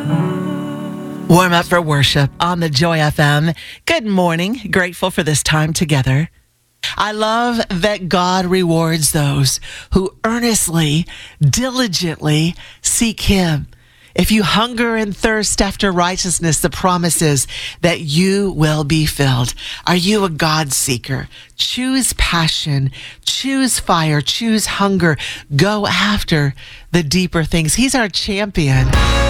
Warm up for worship on the Joy FM. Good morning. Grateful for this time together. I love that God rewards those who earnestly, diligently seek Him. If you hunger and thirst after righteousness, the promise is that you will be filled. Are you a God seeker? Choose passion, choose fire, choose hunger. Go after the deeper things. He's our champion.